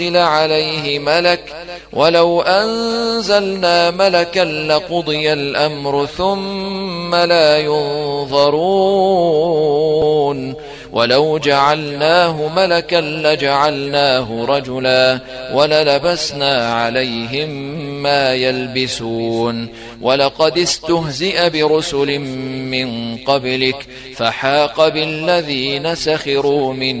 عليه ملك ولو أنزلنا ملكا لقضي الأمر ثم لا ينظرون ولو جعلناه ملكا لجعلناه رجلا وللبسنا عليهم ما يلبسون ولقد استهزئ برسل من قبلك فحاق بالذين سخروا منهم